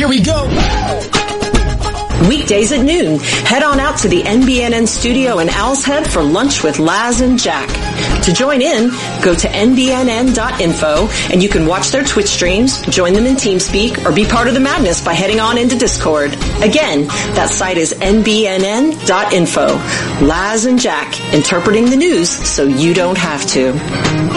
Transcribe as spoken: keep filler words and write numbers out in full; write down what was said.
Here we go. Weekdays at noon, head on out to the N B N N studio in Owl's Head for lunch with Laz and Jack. To join in, go to N B N N dot info and you can watch their Twitch streams, join them in TeamSpeak, or be part of the madness by heading on into Discord. Again, that site is N B N N dot info. Laz and Jack, interpreting the news so you don't have to.